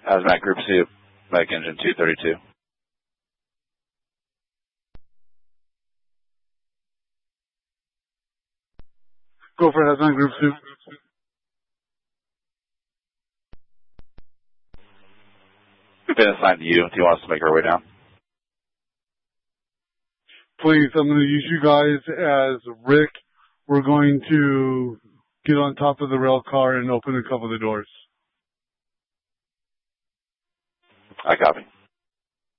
Hazmat Group 2, Mike Engine 232. Go for Hazmat Group 2. We've been assigned to you. Do you want us to make our way down? Please, I'm going to use you guys as Rick. We're going to get on top of the rail car and open a couple of the doors. I copy.